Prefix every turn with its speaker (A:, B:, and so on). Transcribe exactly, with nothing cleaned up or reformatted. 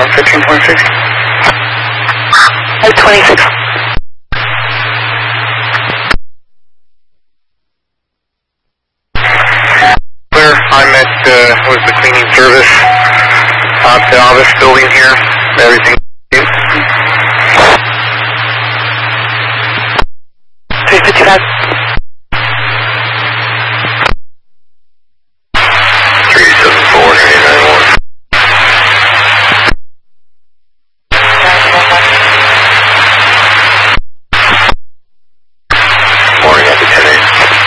A: on fifteen point six.
B: At twenty-six.
A: Clear. I'm at, uh, was the cleaning service at the office building here. Everything.
B: three fifty-five.